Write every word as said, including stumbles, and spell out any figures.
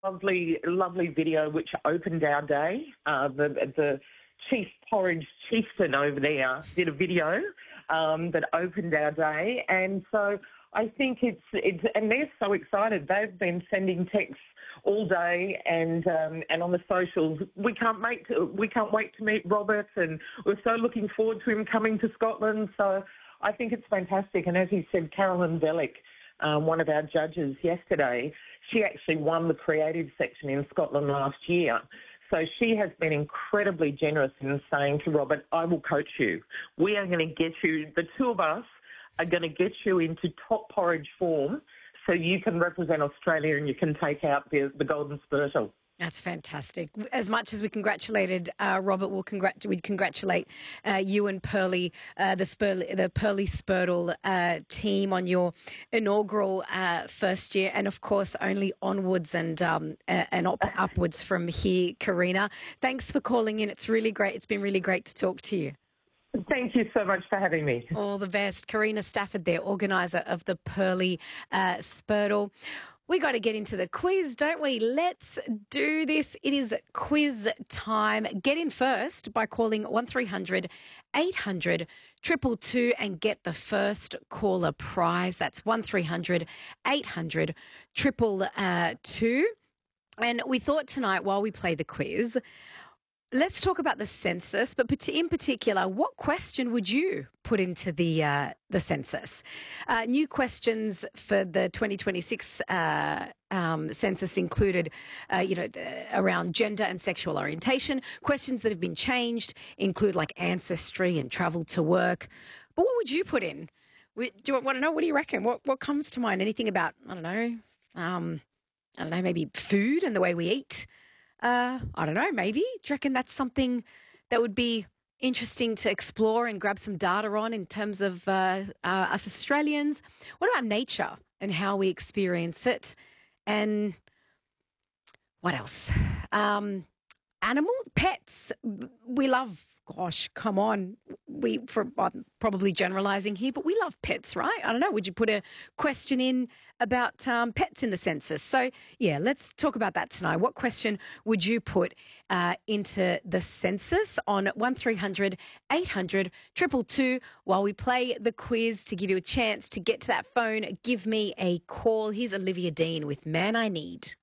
lovely, lovely video which opened our day. Uh, the the chief porridge chieftain over there did a video um, that opened our day, and so I think it's it's and they're so excited. They've been sending texts all day, and um, and on the socials. We can't wait to, we can't wait to meet Robert, and we're so looking forward to him coming to Scotland. So I think it's fantastic. And as he said, Carolyn Vellick, um, one of our judges yesterday, she actually won the creative section in Scotland last year. So she has been incredibly generous in saying to Robert, I will coach you. We are going to get you, the two of us are going to get you into top porridge form so you can represent Australia and you can take out the, the Golden Spurtle. That's fantastic. As much as we congratulated uh, Robert, we'll congrat- we'd congratulate uh, you and Pearly, uh, the, Spurly, the Pearly Spurtle uh, team on your inaugural uh, first year, and of course only onwards and um, and up- upwards from here, Karina. Thanks for calling in. It's really great. It's been really great to talk to you. Thank you so much for having me. All the best. Karina Stafford there, organiser of the Pearly uh, Spurtle. We got to get into the quiz, don't we? Let's do this. It is quiz time. Get in first by calling one three hundred eight hundred two two two and get the first caller prize. That's one three hundred eight hundred two two two. And we thought tonight while we play the quiz, let's talk about the census, but in particular, what question would you put into the uh, the census? Uh, new questions for the twenty twenty-six uh, um, census included, uh, you know, around gender and sexual orientation. Questions that have been changed include like ancestry and travel to work. But what would you put in? Do you want to know? What do you reckon? What what comes to mind? Anything about, I don't know, um, I don't know, maybe food and the way we eat? Uh, I don't know, maybe. Do you reckon that's something that would be interesting to explore and grab some data on in terms of uh, uh, us Australians? What about nature and how we experience it? And what else? Um, animals, pets. We love, gosh, come on. We for I'm probably generalising here, but we love pets, right? I don't know. Would you put a question in about um, pets in the census? So, yeah, let's talk about that tonight. What question would you put uh, into the census on one three hundred eight hundred two two two while we play the quiz? To give you a chance to get to that phone, give me a call. Here's Olivia Dean with Man I Need.